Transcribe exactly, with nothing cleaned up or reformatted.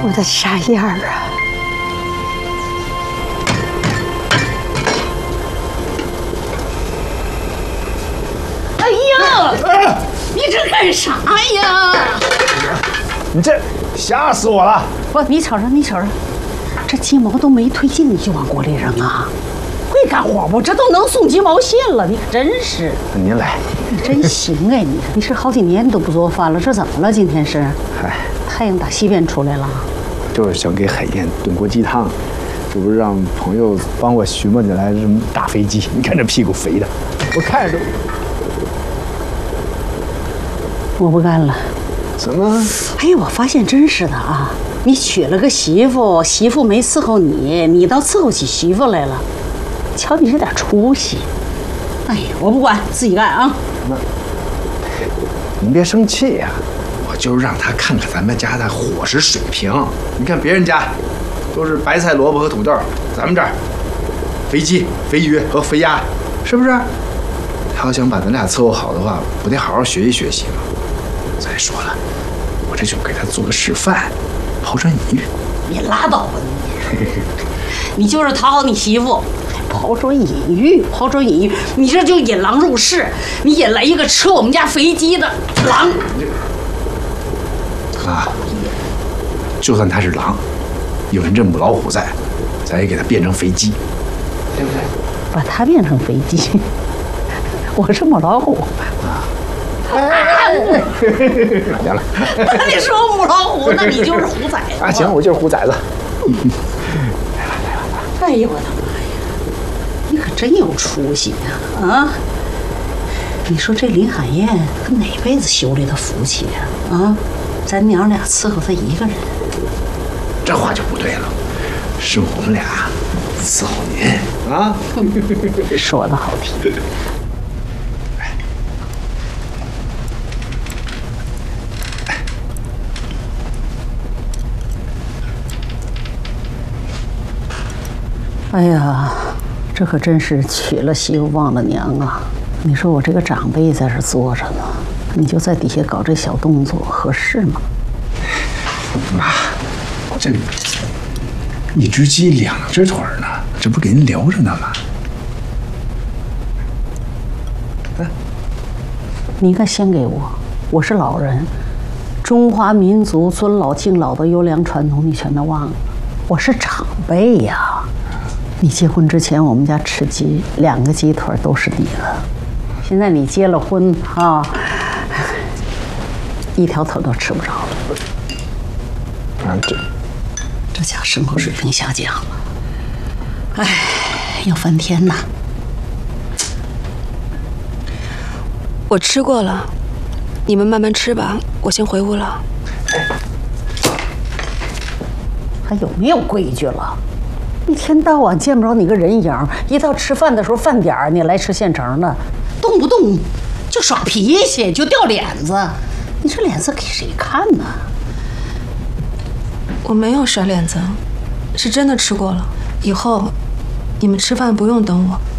我的啥样啊？ 哎呀，你这干啥呀？ 你这吓死我了！ 不，你瞅瞅，你瞅瞅，这鸡毛都没推进，你就往锅里扔啊？会干活不？这都能送鸡毛线了，你可真是。 您来， 你真行哎，你你是好几年都不做饭了，这怎么了？今天是？ 嗨， 太阳打西边出来了。 就是想给海燕炖锅鸡汤，这不是让朋友帮我寻摸起来什么大飞机？你看这屁股肥的，我看着都。 我不干了。 怎么？ 哎呀，我发现真是的啊！你娶了个媳妇，媳妇没伺候你，你倒伺候起媳妇来了。瞧你这点出息！哎呀，我不管，自己干啊！ 那您别生气呀、啊，我就是让他看看咱们家的伙食水平。你看别人家都是白菜、萝卜和土豆，咱们这儿肥鸡、肥鱼和肥鸭，是不是？他要想把咱俩伺候好的话，不得好好学习学习吗？再说了，我这就给他做个示范，抛砖引玉。 你拉倒吧你！你就是讨好你媳妇。抛砖引玉，抛砖引玉，你这就引狼入室，你引来一个吃我们家肥鸡的狼。 啊，就算他是狼，有人这母老虎在，咱也给他变成肥鸡，对不对？ 把他变成肥鸡，我是母老虎啊！ 行了， 那你说母老虎，那你就是虎崽子啊！行，我就是虎崽子。 来吧，来吧，来！哎呦我的妈呀，你可真有出息呀！啊，你说这林海燕可哪辈子修来的福气呀？啊，咱娘俩伺候她一个人， 这话就不对了，是我们俩伺候您啊！ 说的好听。哎呀，这可真是娶了媳妇忘了娘啊！你说我这个长辈在这坐着呢，你就在底下搞这小动作，合适吗？ 妈，这一只鸡两只腿呢，这不给您留着呢吗？ 啊，你应该先给我，我是老人，中华民族尊老敬老的优良传统你全都忘了，我是长辈呀。你结婚之前，我们家吃鸡，两个鸡腿都是你的。现在你结了婚啊，一条腿都吃不着了。 啊，这这家生活水平下降了，哎，要翻天呐！ 我吃过了，你们慢慢吃吧，我先回屋了。 还有没有规矩了？一天到晚见不着你个人影，一到吃饭的时候饭点儿你来吃现成的，动不动就耍脾气，就掉脸子，你这脸色给谁看呢？ 我没有甩脸子，是真的吃过了。以后你们吃饭不用等我。